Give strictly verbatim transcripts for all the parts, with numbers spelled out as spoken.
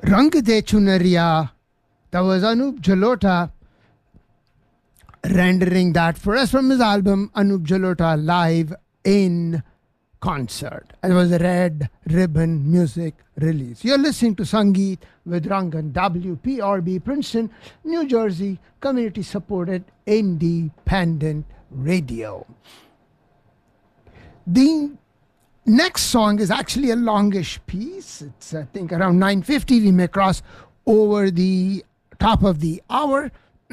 Rang De Chunariya. That was Anup Jalota rendering that for us from his album Anup Jalota Live in Concert. It was a Red Ribbon Music release. You're listening to Sangeet with Rangan, W P R B, Princeton, New Jersey, community supported independent radio. The next song is actually a longish piece. It's, I think, around nine fifty. We may cross over the top of the hour.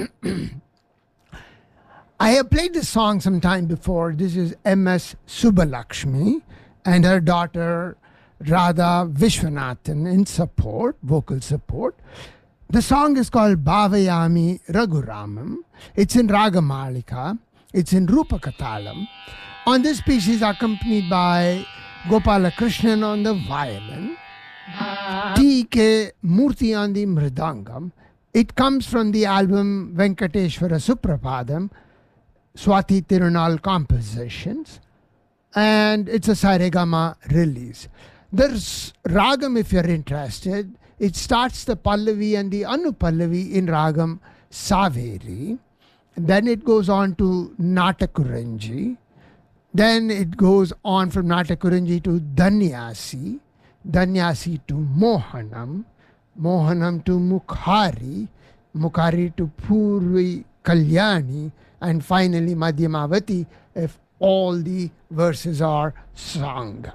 I have played this song some time before. This is M S Subbalakshmi and her daughter Radha Vishwanathan in support, vocal support. The song is called Bhavayami Raghuramam. It's in Ragamalika. It's in Rupakatalam. On this piece, she's accompanied by Gopala Krishnan on the violin, T K Murthy on the mridangam. It comes from the album Venkateshwara Suprapadam, Swati Tirunal compositions, and it's a Saregama release. There's Ragam, if you're interested. It starts the Pallavi and the Anupallavi in Ragam Saveri. Then it goes on to Natakuranji. Then it goes on from Natakuranji to Danyasi, Danyasi to Mohanam, Mohanam to Mukhari, Mukhari to Purvi Kalyani, and finally Madhyamavati if all the verses are sung.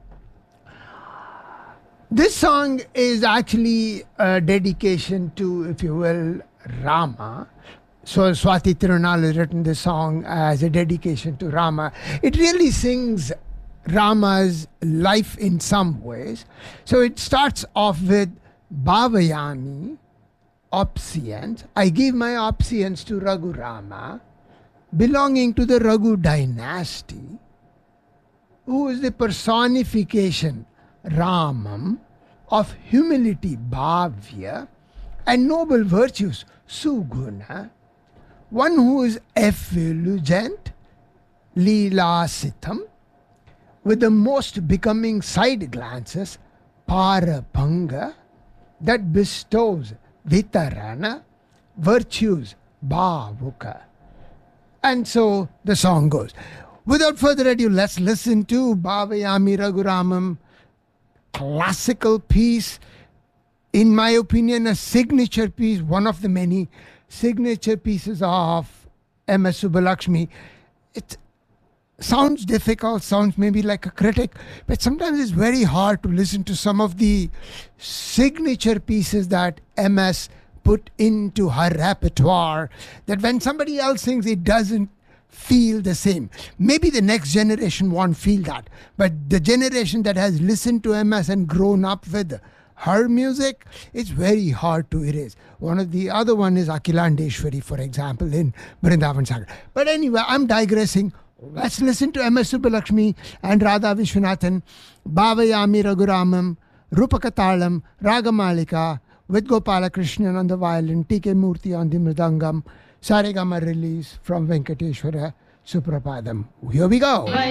This song is actually a dedication to, if you will, Rama. So Swati Tirunal has written this song as a dedication to Rama. It really sings Rama's life in some ways. So it starts off with Bhavayami, obsequies. I give my obsequies to Raghu Rama, belonging to the Raghu dynasty, who is the personification, Ramam, of humility, Bhavya, and noble virtues, Suguna, one who is effulgent, Leelasitam, with the most becoming side glances, Parapanga, that bestows Vitarana, virtues, Bhavuka. And so the song goes. Without further ado, let's listen to Bhavayami Raghuramam, classical piece. In my opinion, a signature piece, one of the many signature pieces of M S Subbalakshmi. It sounds difficult, sounds maybe like a critic, but sometimes it's very hard to listen to some of the signature pieces that M S put into her repertoire, that when somebody else sings, it doesn't feel the same. Maybe the next generation won't feel that, but the generation that has listened to M S and grown up with her music, it's very hard to erase. One of the other one is Akhilandeshwari, for example, in Vrindavan Sagar. But anyway, I'm digressing. Let's listen to M S Subbalakshmi and Radha Vishwanathan, Bhavayami Raghuramam, Rupakatalam, Ragamalika, with Gopala Krishnan on the violin, T K Murthy on the mridangam, Saregama release from Venkateshwara Suprapadam. Here we go.